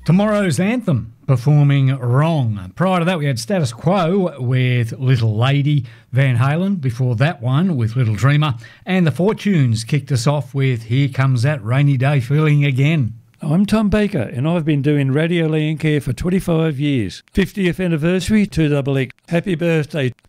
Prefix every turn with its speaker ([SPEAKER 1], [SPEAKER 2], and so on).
[SPEAKER 1] Tomorrow's anthem, Performing Wrong. Prior to that, we had Status Quo with Little Lady, Van Halen before that one with Little Dreamer, and the Fortunes kicked us off with Here Comes That Rainy Day Feeling Again.
[SPEAKER 2] I'm Tom Baker, and I've been doing Radio Landcare for 25 years. 50th anniversary, 2XX. Happy birthday